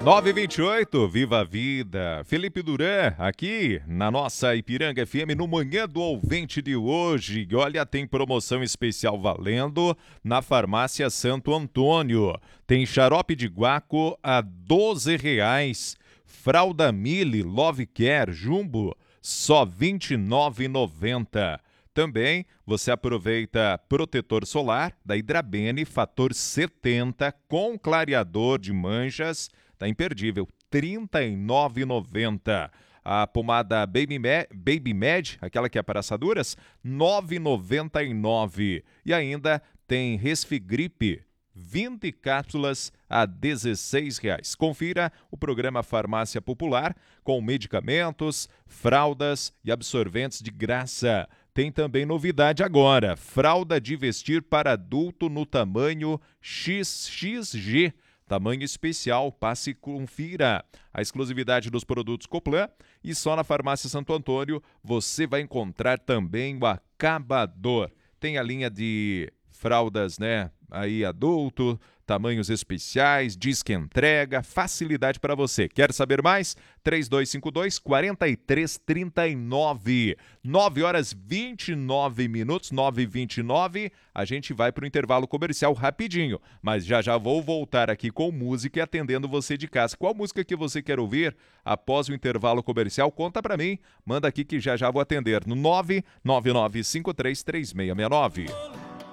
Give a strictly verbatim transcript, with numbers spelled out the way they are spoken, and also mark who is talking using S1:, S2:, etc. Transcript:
S1: nove e vinte e oito, viva a vida. Felipe Duran, aqui na nossa Ipiranga F M, no Manhã do Ouvinte de hoje. Olha, tem promoção especial valendo na Farmácia Santo Antônio. Tem xarope de guaco a doze reais. Fralda Mille Love Care Jumbo, só vinte e nove reais e noventa centavos. Também você aproveita protetor solar da Hidrabene Fator setenta com clareador de manchas. Tá imperdível, trinta e nove reais e noventa centavos. A pomada Baby, Me- Baby Med, aquela que é para assaduras, nove reais e noventa e nove centavos. E ainda tem Resfigripe, vinte cápsulas a dezesseis reais. Confira o programa Farmácia Popular com medicamentos, fraldas e absorventes de graça. Tem também novidade agora, fralda de vestir para adulto no tamanho X X G. Tamanho especial, passe e confira. A exclusividade dos produtos Coplan e só na Farmácia Santo Antônio você vai encontrar também o acabador. Tem a linha de fraldas, né? Aí adulto, tamanhos especiais, disque entrega, facilidade para você. Quer saber mais? três dois cinco dois, quatro três três nove. nove horas e vinte e nove minutos, nove e vinte e nove. A gente vai para o intervalo comercial rapidinho, mas já já vou voltar aqui com música e atendendo você de casa. Qual música que você quer ouvir após o intervalo comercial? Conta para mim, manda aqui que já já vou atender no nove nove nove cinco três três seis seis nove.